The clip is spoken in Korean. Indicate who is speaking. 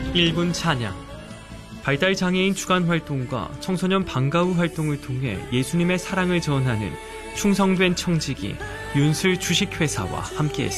Speaker 1: 1분 찬양. 발달장애인 주간 활동과 청소년 방과후 활동을 통해 예수님의 사랑을 전하는 충성된 청지기 윤슬 주식회사와 함께했습니다.